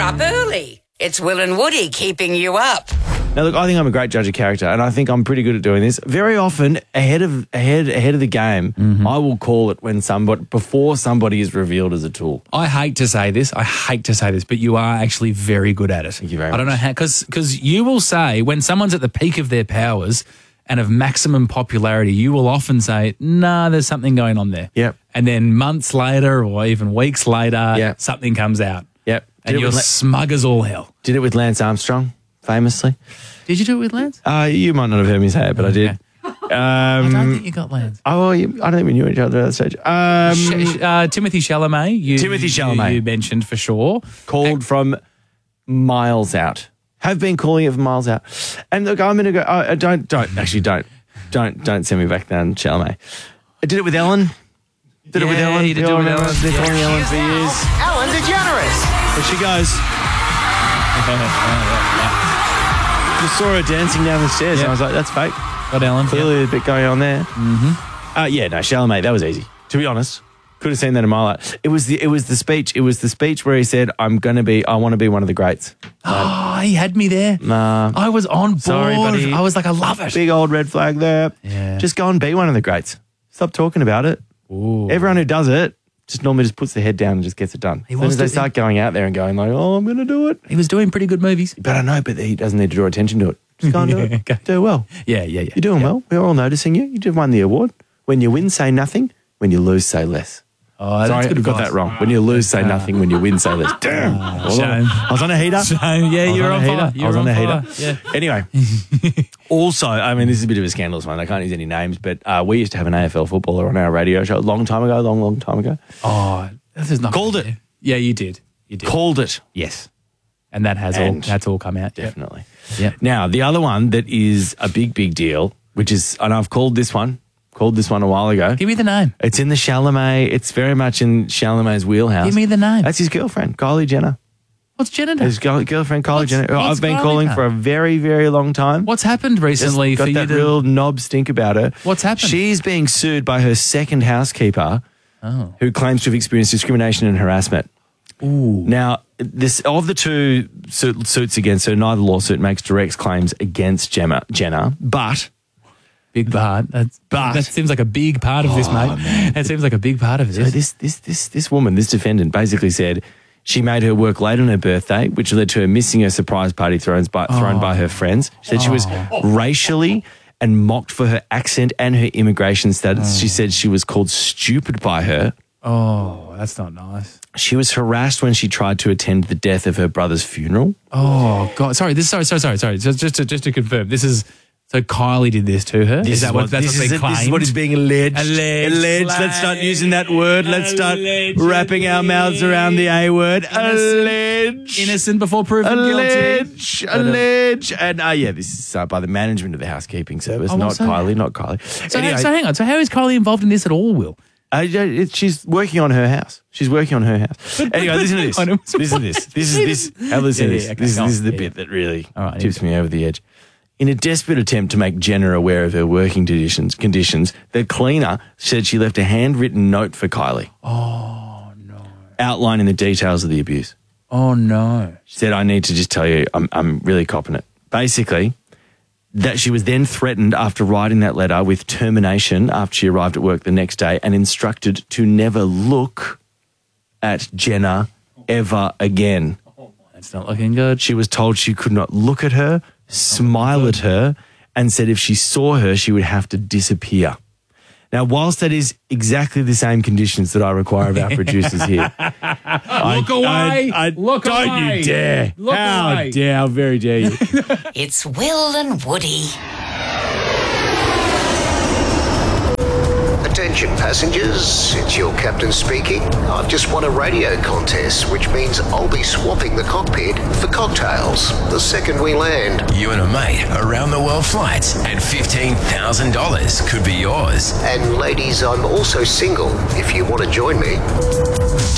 up early. It's Will and Woody keeping you up. Now, look, I think I'm a great judge of character, and I think I'm pretty good at doing this. Very often, ahead of the game, I will call it before somebody is revealed as a tool. I hate to say this, but you are actually very good at it. Thank you very much. I don't know how, because you will say, when someone's at the peak of their powers and of maximum popularity, you will often say, nah, there's something going on there. Yep. And then months later or even weeks later, Yep. something comes out. Yep. And you're smug as all hell. Did it with Lance Armstrong, famously. Did you do it with Lance? You might not have heard me say it, but I did. I don't think you got Lance. I don't think we knew each other at that stage. Timothy Chalamet. Timothy Chalamet. You mentioned for sure. Called from miles out. Have been calling it from miles out. And look, I'm going to go. Don't send me back down, Chalamet. I did it with Ellen. Did it with Ellen. You did it with Ellen. I've been calling Ellen for years. Ellen DeGeneres. There she goes. Just saw her dancing down the stairs, and I was like, "That's fake." Got Ellen. Clearly a bit going on there. Chalamet, that was easy. To be honest, could have seen that a mile out. It was the speech. It was the speech where he said, I want to be one of the greats. Oh, he had me there. Nah. I was on board. Sorry, buddy. I was like, I love it. Big old red flag there. Yeah. Just go and be one of the greats. Stop talking about it. Ooh. Everyone who does it normally just puts their head down and just gets it done. As soon as they start going out there and going like, oh, I'm going to do it. He was doing pretty good movies. But I know, but he doesn't need to draw attention to it. Just go and do it. Okay. Do well. Yeah. You're doing well. We're all noticing you. You just won the award. When you win, say nothing. When you lose, say less. Oh, Sorry, that's good I got advice. that wrong. When you lose, say nothing. When you win, say less. Damn. Shame. I was on a heater. Shame. Yeah, you're on fire. I was on a heater. Yeah. Anyway, also, I mean, this is a bit of a scandalous one. I can't use any names, but we used to have an AFL footballer on our radio show a long time ago. Oh, this is not Called it. Yeah, you did. Called it. Yes. And that's all come out. Definitely. Yeah. Now, the other one that is a big, big deal, which is, and I've called this one a while ago. Give me the name. It's in the Chalamet. It's very much in Chalamet's wheelhouse. Give me the name. That's his girlfriend, Kylie Jenner. What's Jenner done? His girlfriend, Kylie Jenner. who what's I've been Kylie calling done? for a very, very long time. What's happened recently Got for you that to... real knob stink about her. What's happened? She's being sued by her second housekeeper, who claims to have experienced discrimination and harassment. Ooh. Now, this of the two suits against her, neither lawsuit makes direct claims against Jenner, but Big part. That seems like a big part of this, mate. Man. That seems like a big part of this. So this woman, this defendant, basically said she made her work late on her birthday, which led to her missing her surprise party thrown by her friends. She said she was racially and mocked for her accent and her immigration status. She said she was called stupid by her. Oh, that's not nice. She was harassed when she tried to attend the death of her brother's funeral. Oh God! Sorry. Sorry. Just to confirm, this is so Kylie did this to her. Is that what they claimed? This is what is being alleged. Alleged. Let's start using that word. Let's start wrapping our mouths around the A word. Alleged. Innocent before proven guilty. Alleged. And this is by the management of the housekeeping service, not Kylie. So hang on. So how is Kylie involved in this at all, Will? She's working on her house. Anyway, listen to this. Listen to this. This is the bit that really tips me over the edge. In a desperate attempt to make Jenner aware of her working conditions, the cleaner said she left a handwritten note for Kylie. Oh, no. Outlining the details of the abuse. Oh, no. She said, I need to just tell you, I'm really copping it. Basically, that she was then threatened after writing that letter with termination after she arrived at work the next day and instructed to never look at Jenner ever again. That's not looking good. She was told she could not look at her, smile at her, and said if she saw her, she would have to disappear. Now, whilst that is exactly the same conditions that I require of our producers here. Look away. Look don't away. You dare. Look away. How very dare you. It's Will and Woody. Attention passengers, it's your captain speaking. I've just won a radio contest, which means I'll be swapping the cockpit for cocktails the second we land. You and a mate around the world flights and $15,000 could be yours. And ladies, I'm also single if you want to join me.